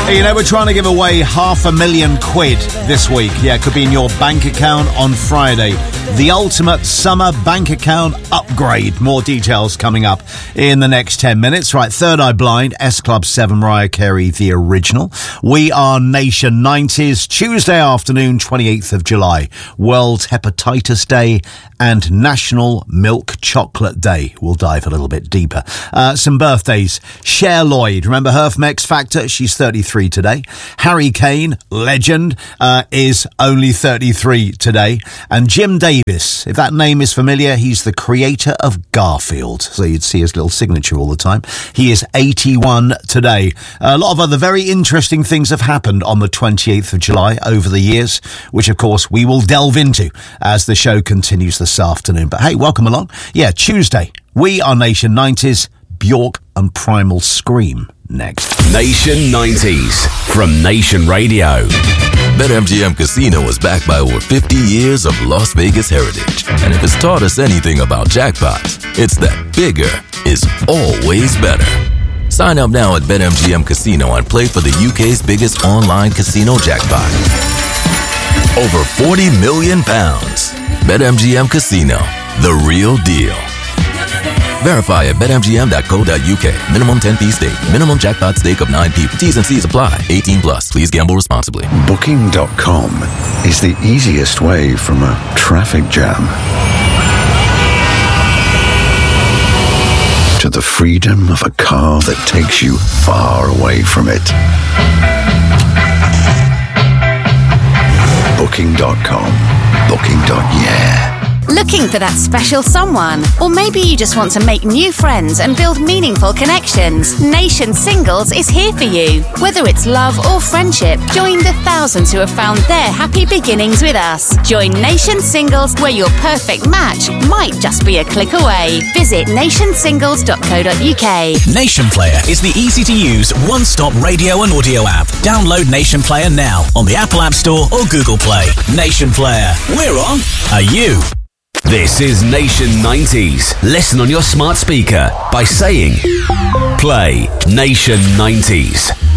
Hey, we're trying to give away £500,000 this week. Yeah, it could be in your bank account on Friday. The ultimate summer bank account upgrade. More details coming up in the next 10 minutes. Right, Third Eye Blind, S Club 7, Mariah Carey, the original. We are Nation 90s, Tuesday afternoon, 28th of July. World Hepatitis Day and National Milk Chocolate Day. We'll dive a little bit deeper. Some birthdays. Cher Lloyd, remember her from X Factor? She's 33 today. Harry Kane, legend, is only 33 today. And Jim Davis, if that name is familiar, he's the creator of Garfield. So you'd see his little signature all the time. He is 81 today. A lot of other very interesting things have happened on the 28th of July over the years, which of course we will delve into as the show continues this afternoon. But hey, welcome along. Yeah, Tuesday. We are Nation 90s. Bjork and Primal Scream next. Nation 90s from Nation Radio. BetMGM Casino is backed by over 50 years of Las Vegas heritage. And if it's taught us anything about jackpots, it's that bigger is always better. Sign up now at BetMGM Casino and play for the UK's biggest online casino jackpot. Over £40 million. BetMGM Casino, the real deal. Verify at betmgm.co.uk. Minimum 10p stake. Minimum jackpot stake of 9p. T's and C's apply. 18 plus. Please gamble responsibly. Booking.com is the easiest way from a traffic jam to the freedom of a car that takes you far away from it. Booking.com. Booking.yeah. Looking for that special someone? Or maybe you just want to make new friends and build meaningful connections? Nation Singles is here for you. Whether it's love or friendship, join the thousands who have found their happy beginnings with us. Join Nation Singles, where your perfect match might just be a click away. Visit nationsingles.co.uk. Nation Player is the easy-to-use one-stop radio and audio app. Download Nation Player now on the Apple App Store or Google Play. Nation Player. We're on. Are you? This is Nation 90s. Listen on your smart speaker by saying, play Nation 90s.